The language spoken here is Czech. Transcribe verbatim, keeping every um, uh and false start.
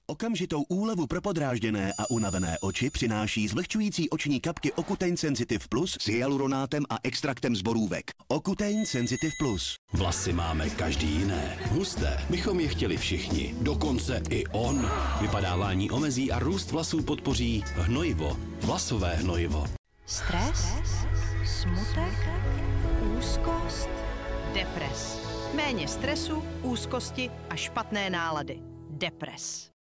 Okamžitou úlevu pro podrážděné a unavené oči přináší zvlhčující oční kapky Ocutein Sensitive Plus s hyaluronátem a extraktem z borůvek. Ocutein Sensitive Plus. Vlasy máme každý jiné. Husté bychom je chtěli všichni. Dokonce i on. Vypadávání omezí a růst vlasů podpoří hnojivo. Vlasové hnojivo. Stres, smutek, úzkost, depres. Méně stresu, úzkosti a špatné nálady. Depres.